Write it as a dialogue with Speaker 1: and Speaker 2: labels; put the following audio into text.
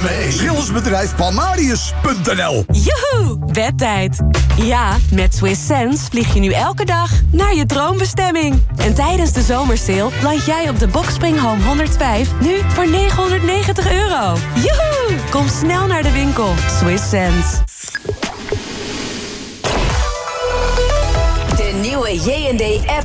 Speaker 1: mee. Schildersbedrijf Palmarius.nl.
Speaker 2: Joehoe, bedtijd. Ja, met Swiss Sense vlieg je nu elke dag naar je droombestemming. En tijdens de zomersale land jij op de Boxspring Home 105 nu voor €990. Joehoe! Kom snel naar de winkel. Swiss Sense.
Speaker 3: De nieuwe J&D-app